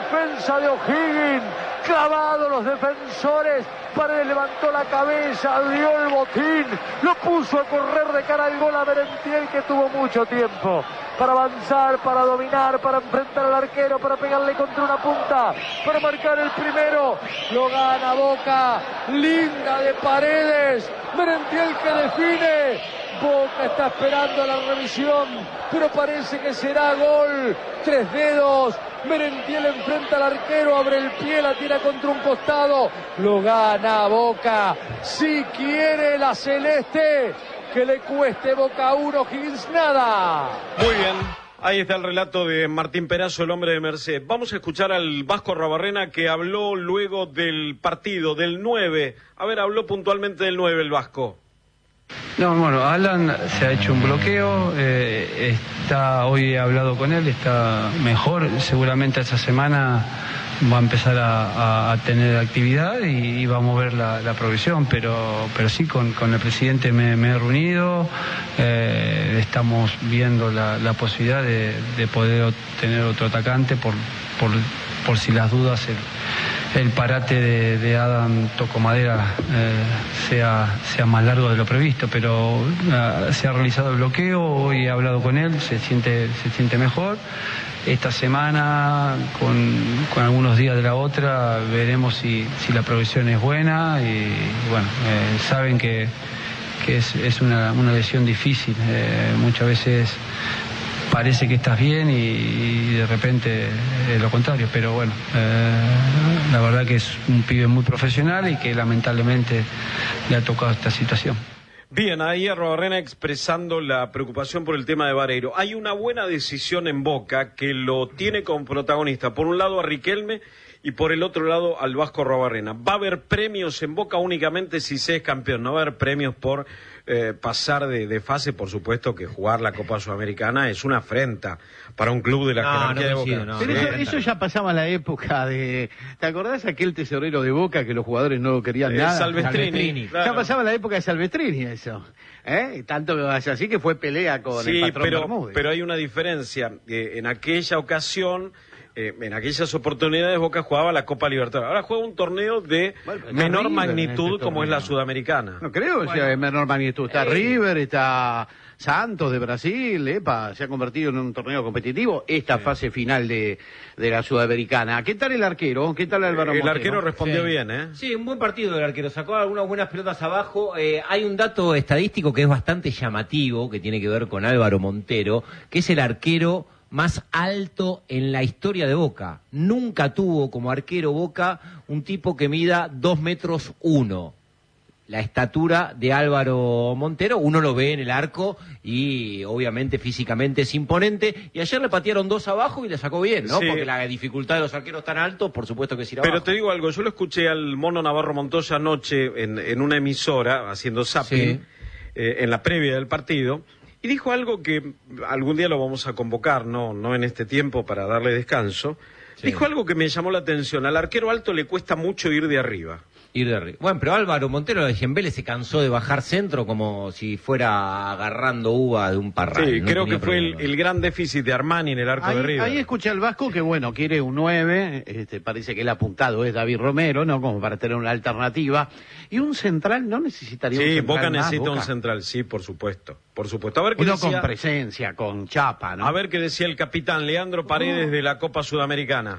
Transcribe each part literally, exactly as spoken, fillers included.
defensa de O'Higgins, clavado los defensores, Paredes levantó la cabeza, dio el botín, lo puso a correr de cara al gol a Merentiel, que tuvo mucho tiempo para avanzar, para dominar, para enfrentar al arquero, para pegarle contra una punta, para marcar el primero. Lo gana Boca, linda de Paredes, Merentiel que define. Boca está esperando la revisión, pero parece que será gol. Tres dedos, Merentiel enfrenta al arquero, abre el pie, la tira contra un costado. Lo gana Boca. Si quiere la celeste, que le cueste Boca uno, Higgins nada. Muy bien, ahí está el relato de Martín Perazo, el hombre de Merced. Vamos a escuchar al Vasco Arruabarrena, que habló luego del partido, del nueve. A ver, habló puntualmente del nueve el Vasco. No, bueno, Alan se ha hecho un bloqueo, eh, está, hoy he hablado con él, está mejor, seguramente esta semana va a empezar a, a, a tener actividad y, y va a mover la, la progresión, pero pero sí, con, con el presidente me, me he reunido, eh, estamos viendo la, la posibilidad de, de poder tener otro atacante por, por, por si las dudas el, el parate de, de Adam Tocomadera eh, sea, sea más largo de lo previsto, pero uh, se ha realizado el bloqueo, hoy he hablado con él, se siente, se siente mejor. Esta semana, con, con algunos días de la otra, veremos si, si la progresión es buena y, bueno, eh, saben que, que es, es una, una lesión difícil, eh, muchas veces parece que estás bien y, y de repente es lo contrario, pero bueno, eh, la verdad que es un pibe muy profesional y que lamentablemente le ha tocado esta situación. Bien, ahí Arruabarrena expresando la preocupación por el tema de Vareiro. Hay una buena decisión en Boca que lo tiene como protagonista, por un lado a Riquelme y por el otro lado al Vasco Arruabarrena. Va a haber premios en Boca únicamente si se es campeón, no va a haber premios por eh, pasar de, de fase. Por supuesto que jugar la Copa Sudamericana es una afrenta para un club de la no, jerarquía no, de Boca. sí, no, Pero no, eso, no, eso ya pasaba en la época de... ¿Te acordás aquel tesorero de Boca que los jugadores no querían Eh, nada? Salvestrini, Salvestrini. claro. Ya pasaba en la época de Salvestrini eso. ¿Eh? Tanto así que fue pelea con Sí, el patrón pero, Bermúdez. pero hay una diferencia. Eh, en aquella ocasión, eh, en aquellas oportunidades, Boca jugaba la Copa Libertadores. Ahora juega un torneo de Bueno, está menor River magnitud en este como es la torneo. Sudamericana. No creo que sea de menor magnitud. Está eh. River, está Santos de Brasil, epa, se ha convertido en un torneo competitivo esta fase final de, de la Sudamericana. ¿Qué tal el arquero? ¿Qué tal Álvaro El Montero? arquero respondió Sí. bien, ¿eh? Sí, un buen partido del arquero, sacó algunas buenas pelotas abajo. Eh, hay un dato estadístico que es bastante llamativo, que tiene que ver con Álvaro Montero, que es el arquero más alto en la historia de Boca. Nunca tuvo como arquero Boca un tipo que mida dos metros uno. La estatura de Álvaro Montero, uno lo ve en el arco y obviamente físicamente es imponente, y ayer le patearon dos abajo y le sacó bien, ¿no? Sí. Porque la dificultad de los arqueros tan altos, por supuesto que es ir abajo. Pero te digo algo, yo lo escuché al Mono Navarro Montoya anoche en, en una emisora, haciendo zapping, Sí. eh, en la previa del partido, y dijo algo que algún día lo vamos a convocar, no, no en este tiempo para darle descanso. Sí. Dijo algo que me llamó la atención, al arquero alto le cuesta mucho ir de arriba. Ir de arriba. Bueno, pero Álvaro Montero de Vélez se cansó de bajar centro como si fuera agarrando uva de un parral. Sí, no creo tenía que fue el, problema. el gran déficit de Armani en el arco Ahí, de River. ahí escuché al Vasco que, bueno, quiere un nueve, este, parece que el apuntado es David Romero, ¿no? Como para tener una alternativa. Y un central, ¿no necesitaría un Sí, central Boca más, necesita Boca? un central, sí, por supuesto, por supuesto. A ver qué Uno decía, con presencia, con chapa, ¿no? a ver qué decía el capitán Leandro Paredes de la Copa Sudamericana.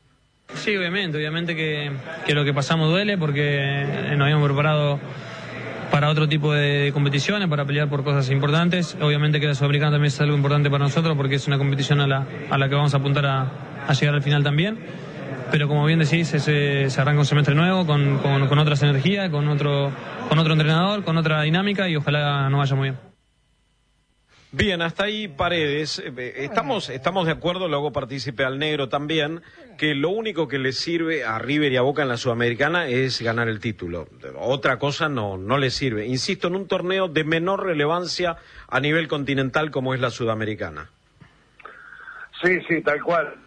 Sí, obviamente, obviamente que, que lo que pasamos duele porque nos habíamos preparado para otro tipo de competiciones, para pelear por cosas importantes. Obviamente que la Sudamericana también es algo importante para nosotros porque es una competición a la, a la que vamos a apuntar a, a llegar al final también. Pero como bien decís, ese, se arranca un semestre nuevo con, con, con otras energías, con otro, con otro entrenador, con otra dinámica y ojalá nos vaya muy bien. Bien, hasta ahí Paredes. Eh, Estamos, estamos de acuerdo, luego partícipe al negro también, que lo único que le sirve a River y a Boca en la Sudamericana es ganar el título. Otra cosa no, no le sirve. Insisto, en un torneo de menor relevancia a nivel continental como es la Sudamericana. Sí, sí, tal cual.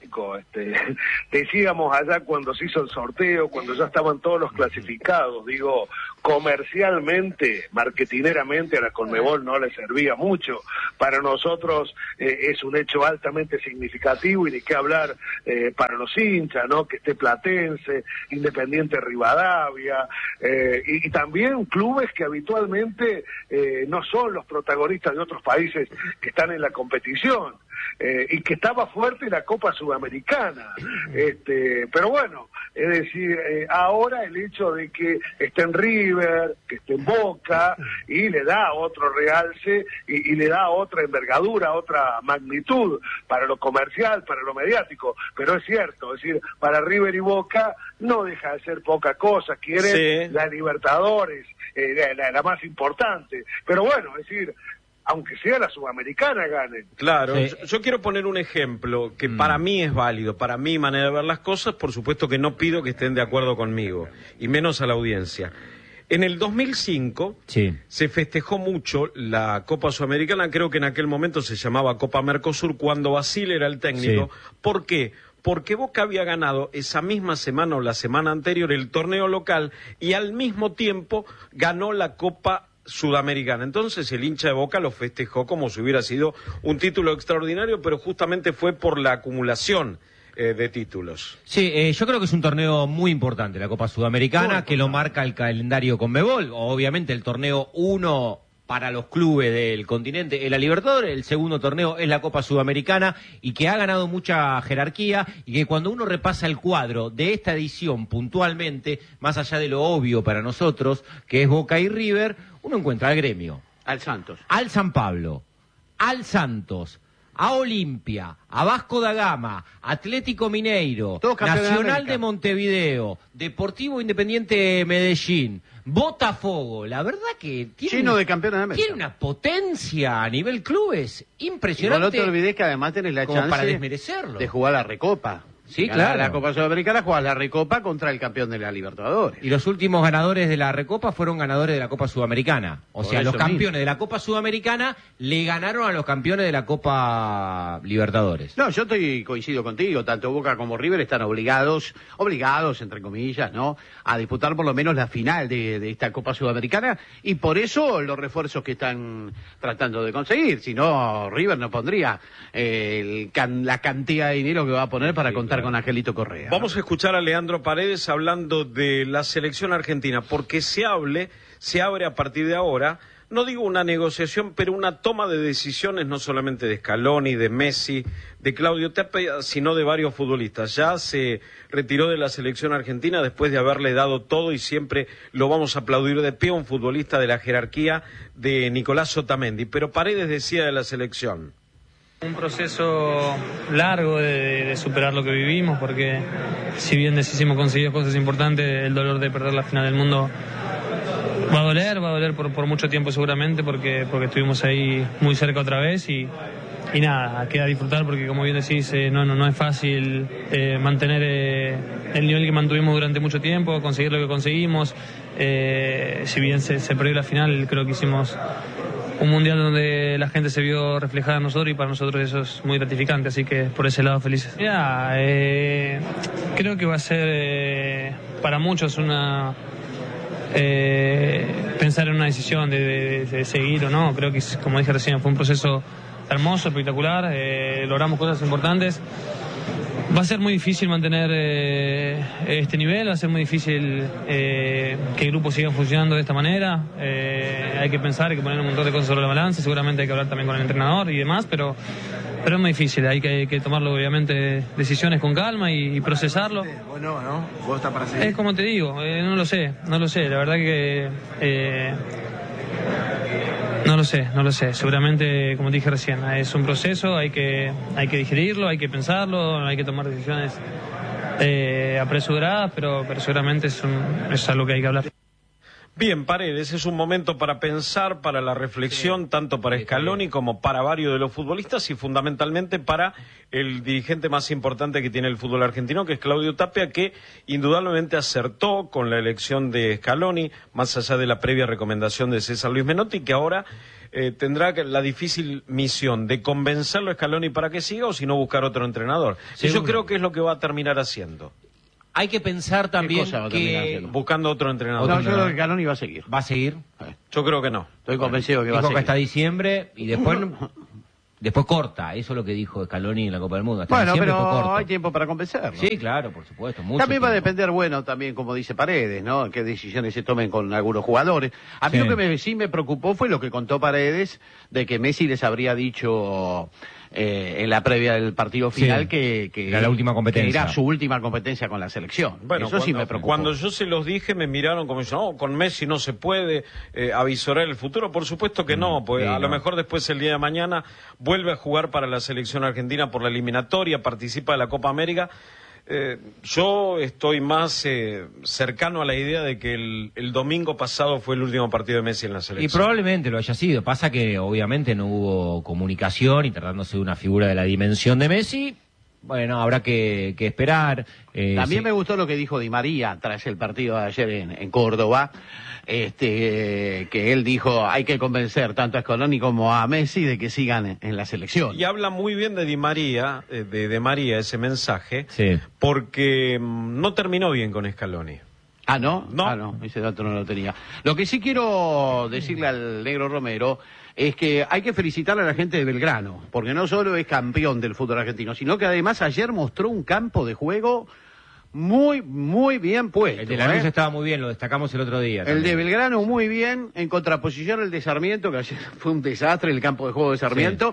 mediático. Este, decíamos allá cuando se hizo el sorteo, cuando ya estaban todos los clasificados, digo, comercialmente, marketineramente a la Conmebol no le servía mucho. Para nosotros eh, es un hecho altamente significativo, y ni qué hablar eh, para los hinchas, ¿no? Que esté Platense, Independiente Rivadavia, eh, y, y también clubes que habitualmente eh, no son los protagonistas de otros países que están en la competición. Eh, y que estaba fuerte la Copa Sudamericana, este, pero bueno, es decir, eh, ahora el hecho de que esté en River, que esté en Boca, y le da otro realce, y, y le da otra envergadura, otra magnitud para lo comercial, para lo mediático, pero es cierto, es decir, para River y Boca no deja de ser poca cosa, quieren sí. la Libertadores, eh, la, la, la más importante, pero bueno, es decir, aunque sea la Sudamericana gane. Claro, sí. yo, yo quiero poner un ejemplo que mm. para mí es válido, para mi manera de ver las cosas, por supuesto que no pido que estén de acuerdo conmigo, y menos a la audiencia. En el dos mil cinco sí. se festejó mucho la Copa Sudamericana, creo que en aquel momento se llamaba Copa Mercosur, cuando Basile era el técnico. Sí. ¿Por qué? Porque Boca había ganado esa misma semana o la semana anterior el torneo local, y al mismo tiempo ganó la Copa Sudamericana. Entonces el hincha de Boca lo festejó como si hubiera sido un título extraordinario, pero justamente fue por la acumulación eh, de títulos. Sí, eh, yo creo que es un torneo muy importante, la Copa Sudamericana, que lo marca el calendario Conmebol. Obviamente el torneo uno para los clubes del continente es la Libertadores, el segundo torneo es la Copa Sudamericana, y que ha ganado mucha jerarquía, y que cuando uno repasa el cuadro de esta edición puntualmente, más allá de lo obvio para nosotros, que es Boca y River, uno encuentra al Gremio, al Santos, al San Pablo, al Santos, a Olimpia, a Vasco da Gama, Atlético Mineiro, Nacional de, de Montevideo, Deportivo Independiente Medellín, Botafogo. La verdad que tiene, Chino de campeones de América. Tiene una potencia a nivel clubes impresionante. Y no te olvides que además tenés la chance para desmerecerlo. de jugar la Recopa. Sí, claro. La Copa Sudamericana, juega la Recopa contra el campeón de la Libertadores. Y los últimos ganadores de la Recopa fueron ganadores de la Copa Sudamericana. O Por sea, los campeones mismo. de la Copa Sudamericana le ganaron a los campeones de la Copa Libertadores. No, yo estoy coincido contigo. Tanto Boca como River están obligados, obligados, entre comillas, ¿no?, a disputar por lo menos la final de, de esta Copa Sudamericana. Y por eso los refuerzos que están tratando de conseguir. Si no, River no pondría eh, el can, la cantidad de dinero que va a poner para sí, contar con Angelito Correa. Vamos a escuchar a Leandro Paredes hablando de la selección argentina, porque se hable, se abre a partir de ahora, no digo una negociación, pero una toma de decisiones no solamente de Scaloni, de Messi, de Claudio Tapia, sino de varios futbolistas. Ya se retiró de la selección argentina después de haberle dado todo, y siempre lo vamos a aplaudir de pie, un futbolista de la jerarquía de Nicolás Otamendi. Pero Paredes decía de la selección: un proceso largo de, de superar lo que vivimos, porque si bien hemos conseguido cosas importantes, el dolor de perder la final del mundo va a doler, va a doler por, por mucho tiempo seguramente, porque, porque estuvimos ahí muy cerca otra vez, y, y nada, queda disfrutar, porque como bien decís, eh, no, no, no es fácil eh, mantener eh, el nivel que mantuvimos durante mucho tiempo, conseguir lo que conseguimos. Eh, si bien se, se perdió la final, creo que hicimos un mundial donde la gente se vio reflejada en nosotros, y para nosotros eso es muy gratificante, así que por ese lado felices. Ya, eh, creo que va a ser eh, para muchos una eh, pensar en una decisión de, de, de seguir o no. Creo que, como dije recién, fue un proceso hermoso, espectacular, eh, logramos cosas importantes. Va a ser muy difícil mantener eh, este nivel, va a ser muy difícil eh, que el grupo siga funcionando de esta manera. Eh, hay que pensar, hay que poner un montón de cosas sobre la balanza, seguramente hay que hablar también con el entrenador y demás, pero, pero es muy difícil, hay que, hay que tomarlo obviamente decisiones con calma y, y procesarlo. Bueno, ¿no? ¿Vos estás para seguir? Es como te digo, eh, no lo sé, no lo sé, la verdad que... Eh, No lo sé, no lo sé. Seguramente, como dije recién, es un proceso, hay que, hay que digerirlo, hay que pensarlo, hay que tomar decisiones eh, apresuradas, pero, pero seguramente es, un, es algo que hay que hablar. Bien, Paredes, es un momento para pensar, para la reflexión, tanto para Scaloni como para varios de los futbolistas, y fundamentalmente para el dirigente más importante que tiene el fútbol argentino, que es Claudio Tapia, que indudablemente acertó con la elección de Scaloni, más allá de la previa recomendación de César Luis Menotti, que ahora eh, tendrá que- la difícil misión de convencerlo a Scaloni para que siga o si no buscar otro entrenador. Y yo Seguro. creo que es lo que va a terminar haciendo, Hay que pensar también cosa va a terminar que haciendo? buscando otro entrenador. No, yo creo que Scaloni va a seguir. va a seguir. Yo creo que no. Estoy convencido que va a Dijo que seguir. hasta diciembre y después después corta. Eso es lo que dijo Scaloni en la Copa del Mundo. Hasta Bueno, diciembre después pero corta. hay tiempo para convencerlo. Sí, claro, por supuesto. Mucho También va a tiempo. depender, bueno, también como dice Paredes, ¿no? Qué decisiones se tomen con algunos jugadores. A mí Sí. lo que me, sí me preocupó fue lo que contó Paredes, de que Messi les habría dicho eh, en la previa del partido final Sí. que, que Era la última competencia. que era su última competencia con la selección. Bueno, Eso sí cuando, me preocupó. cuando yo se los dije me miraron como diciendo, no, con Messi no se puede eh, avisorar el futuro. Por supuesto que no, pues sí, a lo no. mejor después el día de mañana vuelve a jugar para la selección argentina por la eliminatoria, participa de la Copa América. Eh, yo estoy más eh, cercano a la idea de que el, el domingo pasado fue el último partido de Messi en la Y selección. probablemente lo haya sido. Pasa que obviamente no hubo comunicación y tratándose de una figura de la dimensión de Messi, bueno, habrá que, que esperar. Eh, También sí. me gustó lo que dijo Di María tras el partido de ayer en, en Córdoba, este, que él dijo hay que convencer tanto a Scaloni como a Messi de que sigan en, en la selección. Y habla muy bien de Di María, eh, de, de María ese mensaje, Sí. porque mm, no terminó bien con Scaloni. Ah, ¿no? No. Ah, no, ese dato no lo tenía. Lo que sí quiero decirle al negro Romero es que hay que felicitar a la gente de Belgrano, porque no solo es campeón del fútbol argentino, sino que además ayer mostró un campo de juego muy, muy bien puesto. El de la luz ¿eh? estaba muy bien, lo destacamos el otro día. El de también. Belgrano muy bien, en contraposición al de Sarmiento, que ayer fue un desastre el campo de juego de Sarmiento.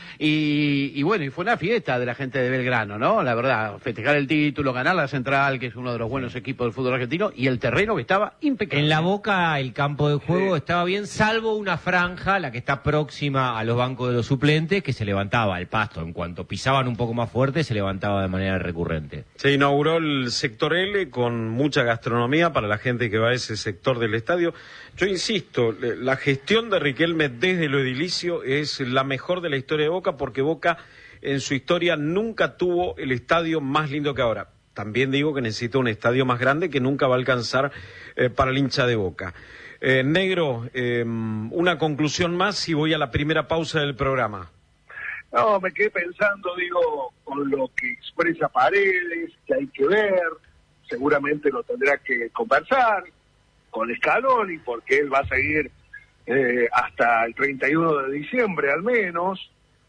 Y, y bueno, y fue una fiesta de la gente de Belgrano, ¿no? La verdad, festejar el título, ganar la Central, que es uno de los buenos equipos del fútbol argentino, y el terreno que estaba impecable. En la Boca el campo de juego estaba bien, salvo una franja, la que está próxima a los bancos de los suplentes, que se levantaba el pasto. En cuanto pisaban un poco más fuerte, se levantaba de manera recurrente. Se inauguró el sector L con mucha gastronomía para la gente que va a ese sector del estadio. Yo insisto, le- la gestión de Riquelme desde lo edilicio es la mejor de la historia de Boca, porque Boca en su historia nunca tuvo el estadio más lindo que ahora. También digo que necesita un estadio más grande que nunca va a alcanzar eh, para el hincha de Boca. Eh, Negro, eh, una conclusión más y voy a la primera pausa del programa. No, me quedé pensando, digo, con lo que expresa Paredes, que hay que ver, seguramente lo tendrá que conversar con Scaloni, porque él va a seguir eh, hasta el treinta y uno de diciembre al menos,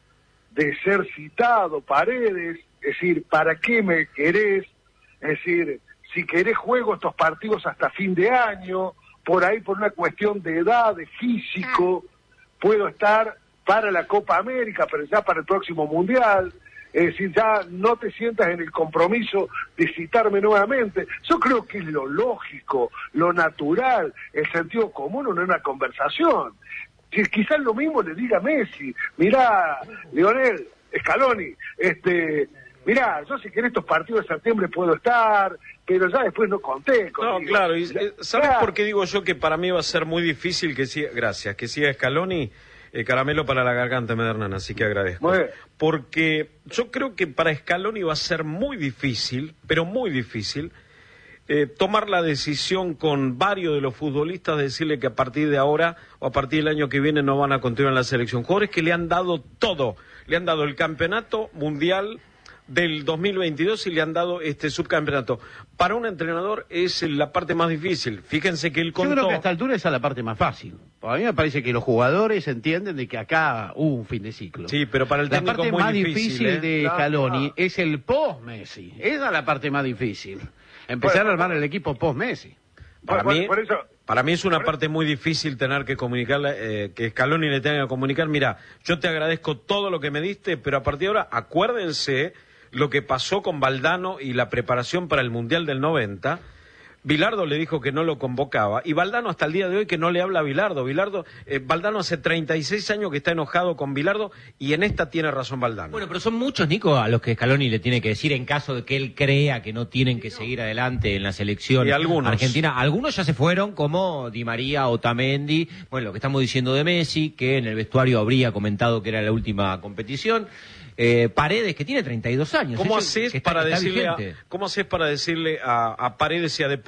de ser citado Paredes, es decir, ¿para qué me querés? Es decir, si querés juego estos partidos hasta fin de año, por ahí por una cuestión de edad, de físico, puedo estar para la Copa América, pero ya para el próximo Mundial. Es decir, ya no te sientas en el compromiso de citarme nuevamente. Yo creo que es lo lógico, lo natural, el sentido común en una conversación. Si quizás lo mismo le diga a Messi, mirá, Lionel, Scaloni, este, mirá, yo si querés estos partidos de septiembre puedo estar, pero ya después no conté. No, conmigo. claro, y, eh, ¿sabes Claro. por qué digo yo que para mí va a ser muy difícil que siga, gracias, que siga Scaloni? Eh, caramelo para la garganta me da Hernán, así que agradezco. Muy bien. Porque yo creo que para Scaloni va a ser muy difícil, pero muy difícil, eh, tomar la decisión con varios de los futbolistas de decirle que a partir de ahora o a partir del año que viene no van a continuar en la selección. Jugadores que le han dado todo, le han dado el campeonato mundial del dos mil veintidós y le han dado este subcampeonato. Para un entrenador es la parte más difícil. Fíjense que él Yo contó... creo que a esta altura esa es la parte más fácil. A mí me parece que los jugadores entienden de que acá hubo un fin de ciclo. Sí, pero para el La técnico parte es muy más difícil, difícil ¿eh? de Claro, Scaloni claro. es el post-Messi. Esa es la parte más difícil. Empezar Bueno, a armar el equipo post-Messi. Para Por- mí, por eso- para mí es una parte muy difícil tener que comunicarle, eh, que Scaloni le tenga que comunicar, mira, yo te agradezco todo lo que me diste, pero a partir de ahora acuérdense lo que pasó con Valdano y la preparación para el Mundial del noventa. Bilardo le dijo que no lo convocaba y Valdano hasta el día de hoy que no le habla a Bilardo. Bilardo, eh, Valdano hace treinta y seis años que está enojado con Bilardo y en esta tiene razón Valdano. Bueno, pero son muchos, Nico, a los que Scaloni le tiene que decir en caso de que él crea que no tienen que seguir adelante en la selección Y algunos. argentina. Algunos ya se fueron, como Di María, Otamendi. Bueno, lo que estamos diciendo de Messi, que en el vestuario habría comentado que era la última competición. Eh, Paredes, que tiene treinta y dos años. ¿Cómo Eso haces que está- para está decirle a, vigente. cómo haces para decirle a, a Paredes y a De Paul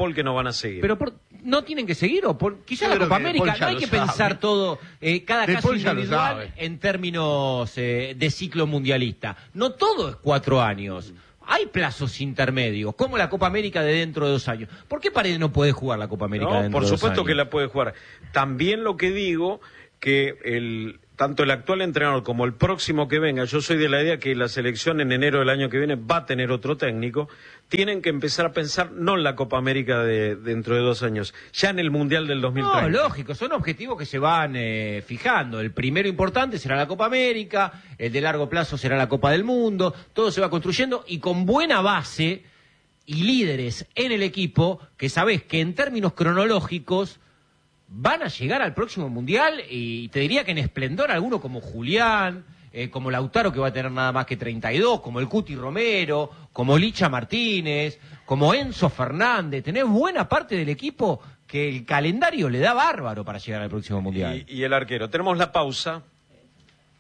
Paul que no van a seguir. Pero por, no tienen que seguir, o por, quizás Yo la creo Copa que América, Paul ya no hay lo que sabe. pensar todo, eh, cada De caso Paul ya lo individual sabe. en términos eh, de ciclo mundialista. No todo es cuatro años. Hay plazos intermedios, como la Copa América de dentro de dos años. ¿Por qué Paredes no puede jugar la Copa América No, dentro por de dos supuesto años? que la puede jugar. También lo que digo, que el tanto el actual entrenador como el próximo que venga, yo soy de la idea que la selección en enero del año que viene va a tener otro técnico, tienen que empezar a pensar no en la Copa América de dentro de dos años, ya en el Mundial del dos mil treinta. No, lógico, son objetivos que se van eh, fijando. El primero importante será la Copa América, el de largo plazo será la Copa del Mundo, todo se va construyendo y con buena base y líderes en el equipo que sabés que en términos cronológicos van a llegar al próximo Mundial y te diría que en esplendor alguno como Julián, eh, como Lautaro que va a tener nada más que treinta y dos, como el Cuti Romero, como Licha Martínez, como Enzo Fernández. Tenés buena parte del equipo que el calendario le da bárbaro para llegar al próximo Mundial. Y, y el arquero. Tenemos la pausa.